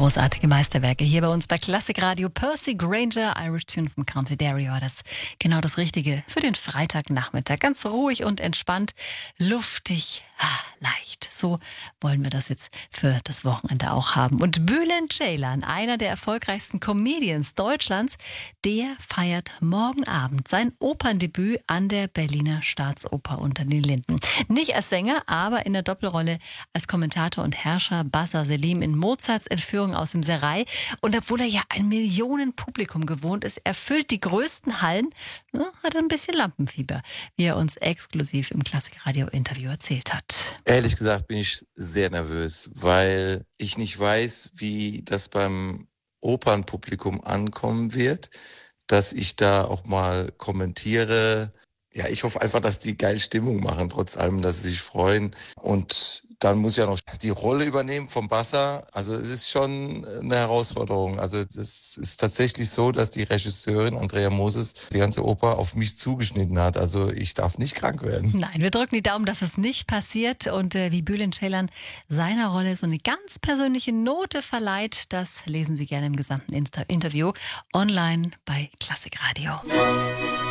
Großartige Meisterwerke hier bei uns bei Classic Radio. Percy Granger, Irish Tune vom County Derry war das genau das Richtige für den Freitagnachmittag. Ganz ruhig und entspannt, luftig, leicht. So wollen wir das jetzt für das Wochenende auch haben. Und Bülent Ceylan, einer der erfolgreichsten Comedians Deutschlands, der feiert morgen Abend sein Operndebüt an der Berliner Staatsoper unter den Linden. Nicht als Sänger, aber in der Doppelrolle als Kommentator und Herrscher Bassa Selim in Mozarts Entführung aus dem Serail. Und obwohl er ja ein Millionenpublikum gewohnt ist, erfüllt die größten Hallen, hat er ein bisschen Lampenfieber, wie er uns exklusiv im Klassikradio-Interview erzählt hat. Ehrlich gesagt bin ich sehr nervös, weil ich nicht weiß, wie das beim Opernpublikum ankommen wird, dass ich da auch mal kommentiere. Ja, ich hoffe einfach, dass die geil Stimmung machen, trotz allem, dass sie sich freuen. Und dann muss ich ja noch die Rolle übernehmen vom Bassa. Also es ist schon eine Herausforderung. Also das ist tatsächlich so, dass die Regisseurin Andrea Moses die ganze Oper auf mich zugeschnitten hat. Also ich darf nicht krank werden. Nein, wir drücken die Daumen, dass es nicht passiert. Und wie Bülent Ceylan seiner Rolle so eine ganz persönliche Note verleiht, das lesen Sie gerne im gesamten Interview online bei Klassik Radio.